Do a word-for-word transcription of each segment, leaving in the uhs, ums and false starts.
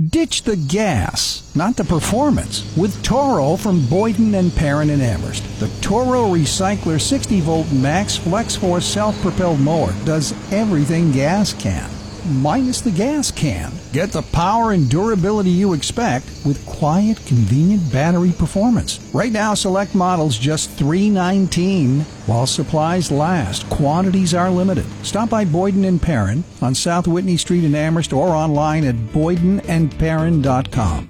Ditch the gas, not the performance, with Toro from Boyden and Perrin in Amherst. The Toro Recycler sixty volt Max Flex Force self-propelled mower does everything gas can, minus the gas can. Get the power and durability you expect with quiet, convenient battery performance. Right now, select models just three nineteen while supplies last. Quantities are limited. Stop by Boyden and Perrin on South Whitney Street in Amherst or online at boyden and perrin dot com.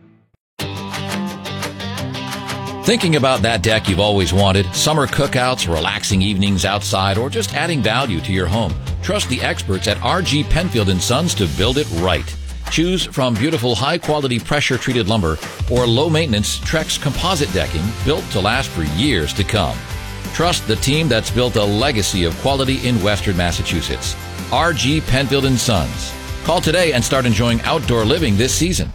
Thinking about that deck you've always wanted, summer cookouts, relaxing evenings outside, or just adding value to your home? Trust the experts at R G Penfield and Sons to build it right. Choose from beautiful high-quality pressure-treated lumber or low-maintenance Trex composite decking built to last for years to come. Trust the team that's built a legacy of quality in Western Massachusetts. R G Penfield and Sons. Call today and start enjoying outdoor living this season.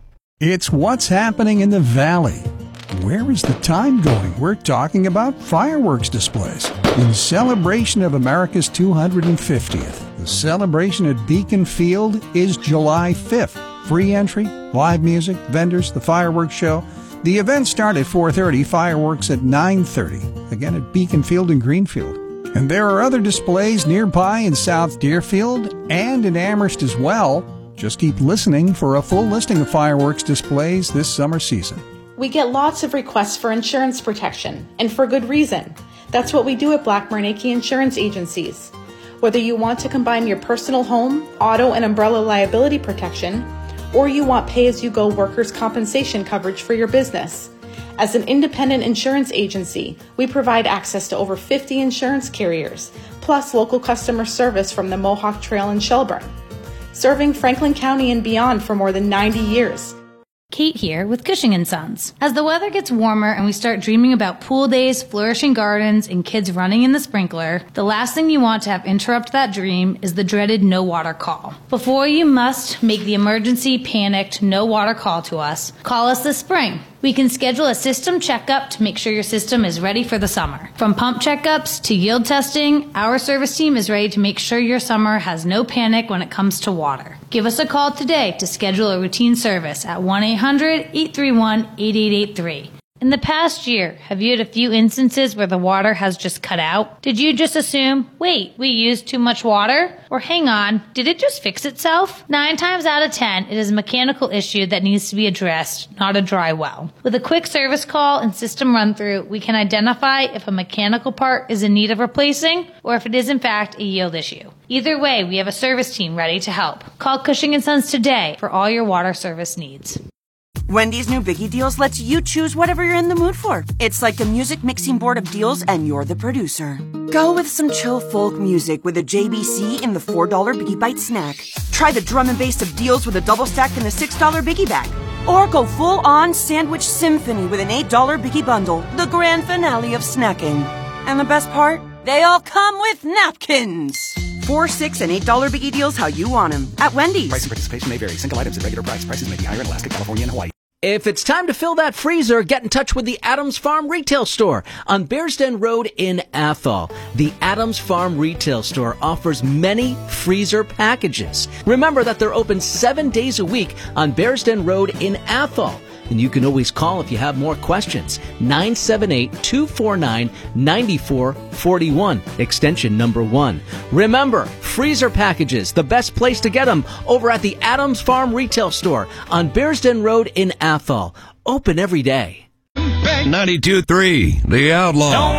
It's what's happening in the Valley. Where is the time going? We're talking about fireworks displays. In celebration of America's two hundred fiftieth, the celebration at Beacon Field is July fifth. Free entry, live music, vendors, the fireworks show. The event starts at four thirty, fireworks at nine thirty, again at Beacon Field in Greenfield. And there are other displays nearby in South Deerfield and in Amherst as well. Just keep listening for a full listing of fireworks displays this summer season. We get lots of requests for insurance protection, and for good reason. That's what we do at Black Marnacki Insurance Agencies. Whether you want to combine your personal home, auto, and umbrella liability protection, or you want pay-as-you-go workers' compensation coverage for your business. As an independent insurance agency, we provide access to over fifty insurance carriers, plus local customer service from the Mohawk Trail in Shelburne. Serving Franklin County and beyond for more than ninety years. Kate here with Cushing and Sons. As the weather gets warmer and we start dreaming about pool days, flourishing gardens, and kids running in the sprinkler, the last thing you want to have interrupt that dream is the dreaded no water call. Before you must make the emergency, panicked, no water call to us, call us this spring. We can schedule a system checkup to make sure your system is ready for the summer. From pump checkups to yield testing, our service team is ready to make sure your summer has no panic when it comes to water. Give us a call today to schedule a routine service at one eight hundred, eight three one, eight eight eight three. In the past year, have you had a few instances where the water has just cut out? Did you just assume, wait, we used too much water? Or hang on, did it just fix itself? Nine times out of ten, it is a mechanical issue that needs to be addressed, not a dry well. With a quick service call and system run-through, we can identify if a mechanical part is in need of replacing or if it is in fact a yield issue. Either way, we have a service team ready to help. Call Cushing and Sons today for all your water service needs. Wendy's new Biggie Deals lets you choose whatever you're in the mood for. It's like a music mixing board of deals and you're the producer. Go with some chill folk music with a J B C in the four dollar Biggie Bite snack. Try the drum and bass of deals with a double stack in the six dollar Biggie bag. Or go full-on sandwich symphony with an eight dollar Biggie bundle, the grand finale of snacking. And the best part? They all come with napkins. Four, six, and eight dollar Biggie Deals how you want them at Wendy's. Price and participation may vary. Single items at regular price. Prices may be higher in Alaska, California, and Hawaii. If it's time to fill that freezer, get in touch with the Adams Farm Retail Store on Bearsden Road in Athol. The Adams Farm Retail Store offers many freezer packages. Remember that they're open seven days a week on Bearsden Road in Athol. And you can always call if you have more questions. nine seven eight, two four nine, nine four four one, extension number one. Remember, freezer packages, the best place to get them, over at the Adams Farm Retail Store on Bearsden Road in Athol. Open every day. ninety-two point three, The Outlaw.